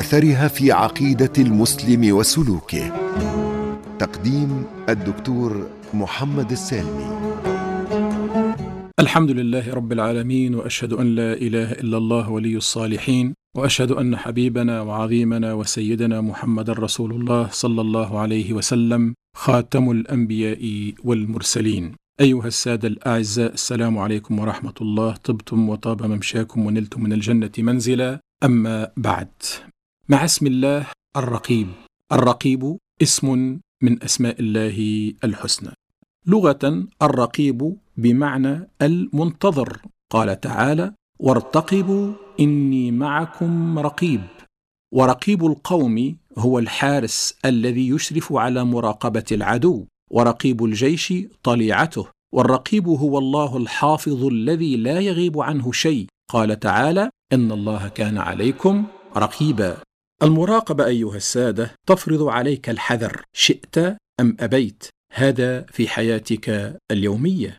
وأثرها في عقيدة المسلم وسلوكه. تقديم الدكتور محمد السالمي. الحمد لله رب العالمين، وأشهد أن لا إله إلا الله ولي الصالحين، وأشهد أن حبيبنا وعظيمنا وسيدنا محمد رسول الله صلى الله عليه وسلم خاتم الأنبياء والمرسلين. أيها السادة الأعزاء، السلام عليكم ورحمة الله. طبتم وطاب ممشاكم ونلتم من الجنة منزلا. أما بعد، مع اسم الله الرقيب. الرقيب اسم من أسماء الله الحسنى. لغة الرقيب بمعنى المنتظر. قال تعالى: وارتقبوا إني معكم رقيب. ورقيب القوم هو الحارس الذي يشرف على مراقبة العدو، ورقيب الجيش طليعته، والرقيب هو الله الحافظ الذي لا يغيب عنه شيء. قال تعالى: إن الله كان عليكم رقيبا. المراقبة أيها السادة تفرض عليك الحذر شئت أم أبيت، هذا في حياتك اليومية.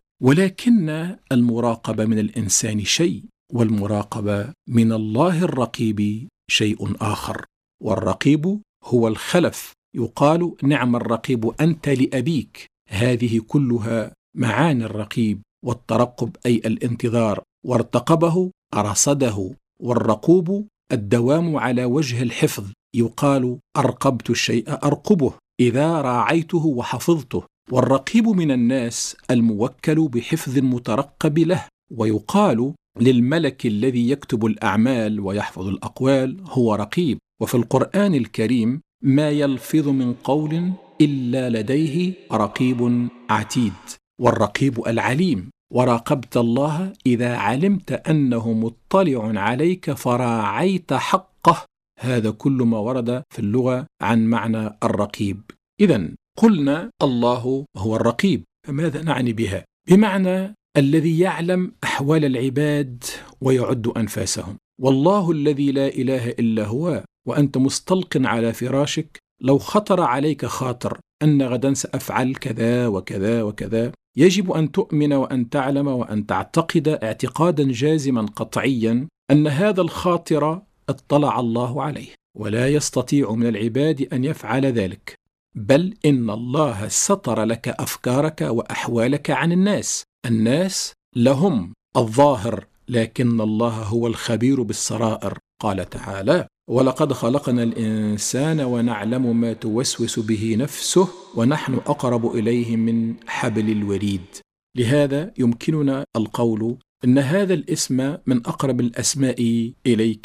ولكن المراقبة من الإنسان شيء، والمراقبة من الله الرقيب شيء آخر. والرقيب هو الخلف، يقال: نعم الرقيب أنت لأبيك. هذه كلها معاني الرقيب. والترقب أي الانتظار، وارتقبه رصده. والرقوب الدوام على وجه الحفظ، يقال: أرقبت الشيء أرقبه، إذا راعيته وحفظته. والرقيب من الناس الموكل بحفظ المترقب له، ويقال للملك الذي يكتب الأعمال ويحفظ الأقوال هو رقيب. وفي القرآن الكريم: ما يلفظ من قول إلا لديه رقيب عتيد. والرقيب العليم. وراقبت الله إذا علمت أنه مطلع عليك فراعيت حقه. هذا كل ما ورد في اللغة عن معنى الرقيب. إذن قلنا الله هو الرقيب، فماذا نعني بها؟ بمعنى الذي يعلم أحوال العباد ويعد أنفاسهم. والله الذي لا إله إلا هو، وأنت مستلق على فراشك، لو خطر عليك خاطر أن غدا سأفعل كذا وكذا وكذا، يجب أن تؤمن وأن تعلم وأن تعتقد اعتقادا جازما قطعيا أن هذا الخاطر اطلع الله عليه، ولا يستطيع من العباد أن يفعل ذلك، بل إن الله ستر لك أفكارك وأحوالك عن الناس. الناس لهم الظاهر، لكن الله هو الخبير بالسرائر. قال تعالى: ولقد خلقنا الإنسان ونعلم ما توسوس به نفسه ونحن أقرب إليه من حبل الوريد. لهذا يمكننا القول إن هذا الاسم من أقرب الأسماء إليك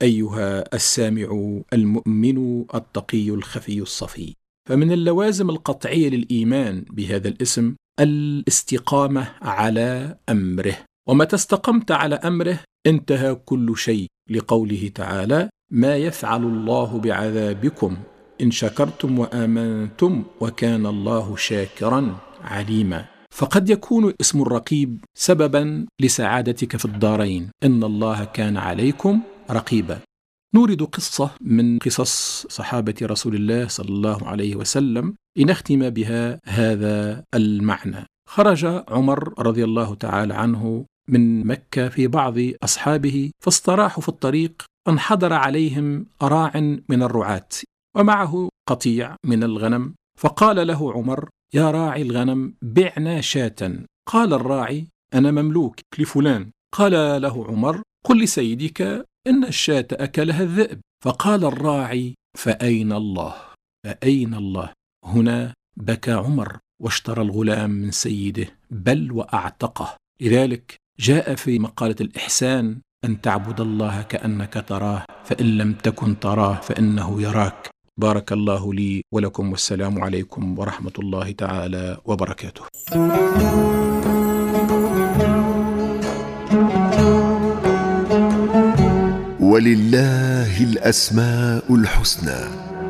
أيها السامع المؤمن التقي الخفي الصفي. فمن اللوازم القطعية للإيمان بهذا الاسم الاستقامة على أمره، ومتى استقمت على أمره انتهى كل شيء، لقوله تعالى: ما يفعل الله بعذابكم إن شكرتم وآمنتم وكان الله شاكرا عليما. فقد يكون اسم الرقيب سببا لسعادتك في الدارين. إن الله كان عليكم رقيبا. نورد قصة من قصص صحابة رسول الله صلى الله عليه وسلم لنختم بها هذا المعنى. خرج عمر رضي الله تعالى عنه من مكة في بعض أصحابه، فاستراحوا في الطريق، فانحدر عليهم راع من الرعاة ومعه قطيع من الغنم، فقال له عمر: يا راعي الغنم بعنا شاة. قال الراعي: أنا مملوك لفلان. قال له عمر: قل لسيدك إن الشاة أكلها الذئب. فقال الراعي: فأين الله؟ فأين الله؟ هنا بكى عمر واشترى الغلام من سيده، بل وأعتقه. لذلك جاء في مقالة الإحسان أن تعبد الله كأنك تراه، فإن لم تكن تراه فإنه يراك. بارك الله لي ولكم، والسلام عليكم ورحمة الله تعالى وبركاته. ولله الأسماء الحسنى.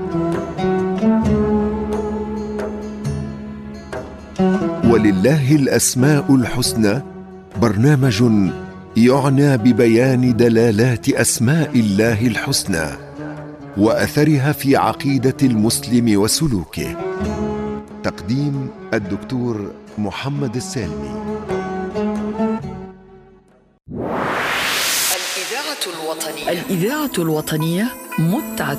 ولله الأسماء الحسنى برنامج يعنى ببيان دلالات أسماء الله الحسنى وأثرها في عقيدة المسلم وسلوكه. تقديم الدكتور محمد السالمي. الإذاعة الوطنية متعة